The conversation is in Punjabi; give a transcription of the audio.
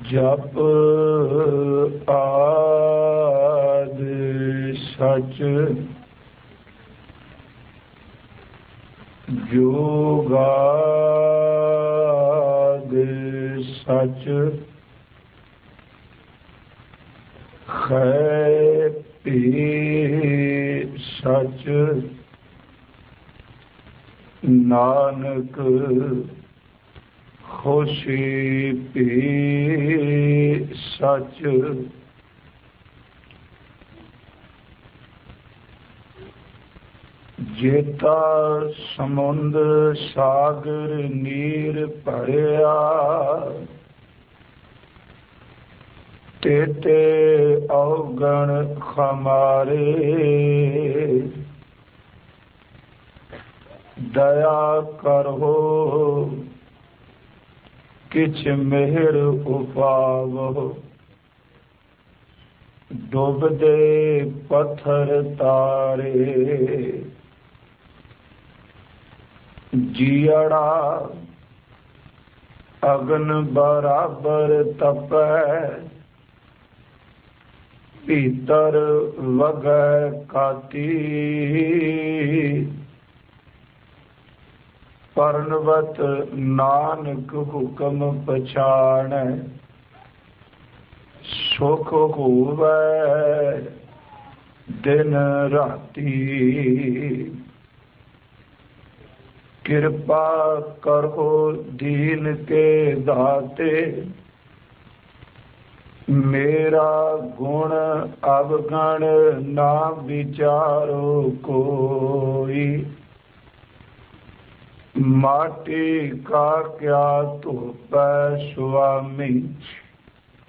ਜਪ ਆਦਿ ਸਚ ਜੋਗਾਦਿ ਸਚ ਖੈ ਭੀ ਸਚ ਨਾਨਕ ਖੁਸ਼ੀ ਭੀ ਸਚ। ਜੇਤਾ ਸਮੁੰਦ ਸਾਗਰ ਨੀਰ ਭਰਿਆ ਤੇਤੇ ਔਗਣ ਖਮਾਰੇ ਦਇਆ ਕਰੋ ਕਿਛ ਮਿਹਰ ਉਪਾਵੋ ਡੁੱਬਦੇ ਪੱਥਰ ਤਾਰੇ ਜੀਅੜਾ ਅਗਨ ਬਰਾਬਰ ਤਪੈ ਭੀਤਰ ਵਗੈ ਕਾਤੀ ਪਰਨਵਤ ਨਾਨਕ ਹੁਕਮ ਪਛਾਣੈ ਸੁਖ ਹੋਵੈ ਦਿਨ ਰਾਤੀ ਕਿਰਪਾ ਕਰੋ ਦੀਨ ਕੇ ਦਾਤੇ ਮੇਰਾ ਗੁਣ ਅਵਗਣ ਨਾ ਵਿਚਾਰੋ ਕੋਈ ਮਾਟੀ ਕਾ ਕਿਆ ਧੋਪੈ ਸੁਆਮੀ